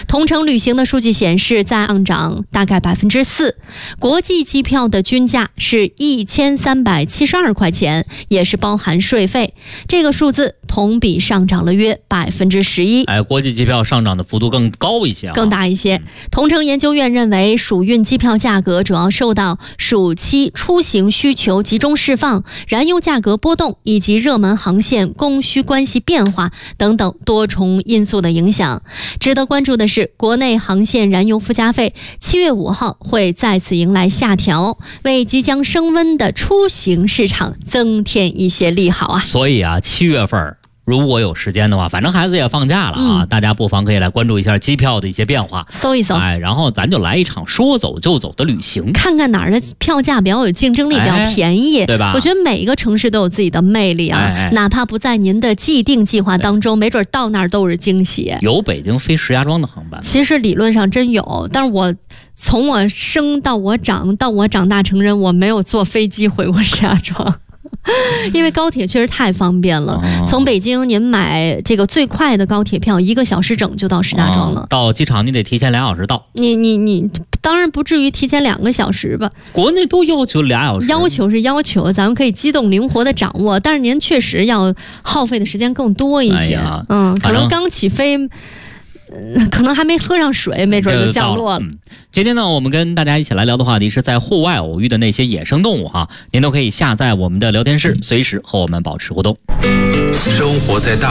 同程旅行的数据显示，在上涨大概4%，国际机票的均价是1372块钱，也是包含税费，这个数字同比上涨了约11%。 国际机票上涨的幅度更高一些， 更大一些。同程研究院认为，暑运机票价格主要受到暑期出行需求集中释放、燃油价格波动以及热门航线供需关系变化等等多重因素的影响。值得关注的是，国内航线燃油附加费7月5号会再次迎来下调，为即将升温的出行市场增添一些利好啊。 所以7月份如果有时间的话，反正孩子也放假了啊，大家不妨可以来关注一下机票的一些变化， 搜一搜， 然后咱就来一场说走就走的旅行， 看看哪儿的票价比较有竞争力，比较便宜， 对吧？ 我觉得每一个城市都有自己的魅力啊，哪怕不在您的既定计划当中，没准到那儿都是惊喜。 有北京飞石家庄的航班， 其实理论上真有，但是从我生到我长到我长大成人，我没有坐飞机回过石家庄。因为高铁确实太方便了，从北京您买这个最快的高铁票1个小时整就到石家庄了， 到机场你得提前2小时到。 你当然不至于提前2个小时吧？ 国内都要求2小时， 要求是要求，咱们可以机动灵活的掌握，但是您确实要耗费的时间更多一些。可能刚起飞。可能还没喝上水，没准就降落了。 今天呢，我们跟大家一起来聊的话题是在户外偶遇的那些野生动物哈，您都可以下载我们的聊天室，随时和我们保持互动。 生活在大